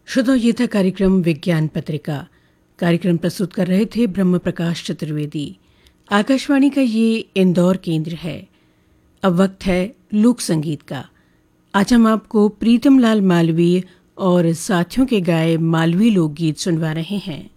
श्रोताओं, ये था कार्यक्रम विज्ञान पत्रिका। कार्यक्रम प्रस्तुत कर रहे थे ब्रह्म प्रकाश चतुर्वेदी। आकाशवाणी का ये इंदौर केंद्र है। अब वक्त है लोक संगीत का। आज हम आपको प्रीतम लाल मालवीय और साथियों के गाए मालवी लोकगीत सुनवा रहे हैं।